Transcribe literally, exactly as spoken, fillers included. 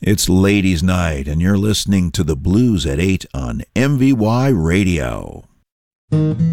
It's Ladies' Night, and you're listening to the Blues at eight on M V Y Radio.